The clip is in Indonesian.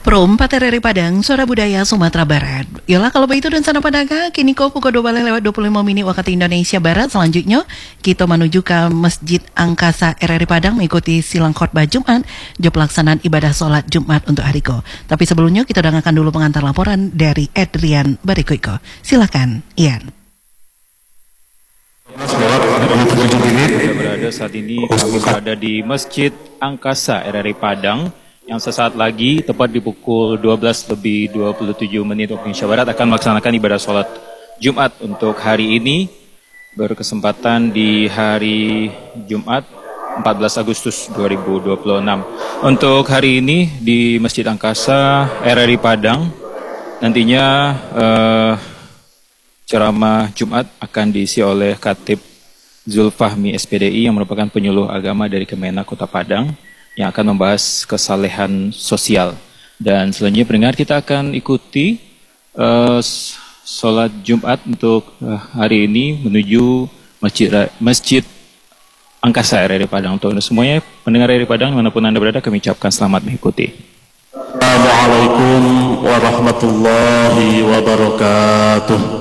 Prom Patereri Padang, Suara Budaya Sumatera Barat. Yolah kalau begitu dan sana padaga, kini kau pukul 12 lewat 25 menit waktu Indonesia Barat. Selanjutnya, kita menuju ke Masjid Angkasa RRI Padang mengikuti silang khotbah Jumat, dan pelaksanaan ibadah sholat Jumat untuk hari ko. Tapi sebelumnya, kita dengarkan dulu pengantar laporan dari Adrian Barikuiko. Silakan, Ian. Berada saat ini kami berada di Masjid Angkasa RRI Padang yang sesaat lagi tepat di pukul 12:27 waktu Indonesia Barat akan melaksanakan ibadah sholat Jumat untuk hari ini, berkesempatan di hari Jumat 14 Agustus 2026. Untuk hari ini di Masjid Angkasa RRI Padang nantinya ceramah Jumat akan diisi oleh Khatib Zulfahmi SPDI yang merupakan penyuluh agama dari Kemenak Kota Padang yang akan membahas kesalehan sosial. Dan selanjutnya pendengar, kita akan ikuti sholat Jumat untuk hari ini menuju Masjid Angkasa RRI Padang. Untuk semuanya pendengar RRI Padang dimanapun Anda berada, kami ucapkan selamat mengikuti. Assalamualaikum warahmatullahi wabarakatuh.